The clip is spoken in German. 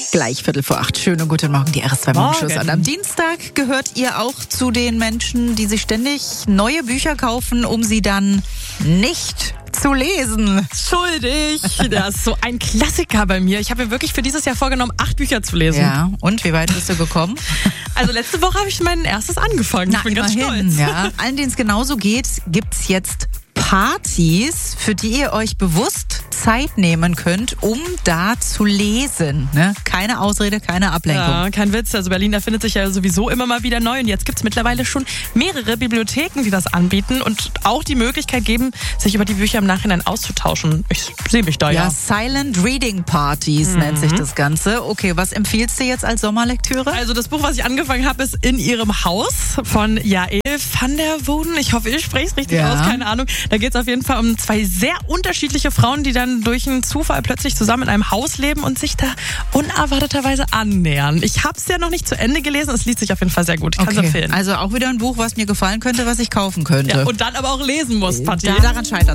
Gleich 7:45. Schönen guten Morgen, die RS2 Morgenshows. Und am Dienstag gehört ihr auch zu den Menschen, die sich ständig neue Bücher kaufen, um sie dann nicht zu lesen. Schuldig. Das ist so ein Klassiker bei mir. Ich habe mir wirklich für dieses Jahr vorgenommen, 8 Bücher zu lesen. Ja, und wie weit bist du gekommen? Also letzte Woche habe ich mein erstes angefangen. Ich bin ganz stolz. Ja. Allen, denen es genauso geht, gibt's jetzt Partys, für die ihr euch bewusst Zeit nehmen könnt, um da zu lesen. Ne? Keine Ausrede, keine Ablenkung. Ja, kein Witz. Also Berlin erfindet sich ja sowieso immer mal wieder neu. Und jetzt gibt es mittlerweile schon mehrere Bibliotheken, die das anbieten und auch die Möglichkeit geben, sich über die Bücher im Nachhinein auszutauschen. Ich sehe mich da ja. Silent Reading Partys nennt sich das Ganze. Okay, was empfiehlst du jetzt als Sommerlektüre? Also das Buch, was ich angefangen habe, ist In ihrem Haus von Jael van der Woden. Ich hoffe, ich spreche es richtig aus, keine Ahnung. Da geht es auf jeden Fall um 2 sehr unterschiedliche Frauen, die dann durch einen Zufall plötzlich zusammen in einem Haus leben und sich da unerwarteterweise annähern. Ich habe es ja noch nicht zu Ende gelesen, es liest sich auf jeden Fall sehr gut. Ich kann es empfehlen. Also auch wieder ein Buch, was mir gefallen könnte, was ich kaufen könnte. Ja, und dann aber auch lesen muss, Patti. Daran scheitert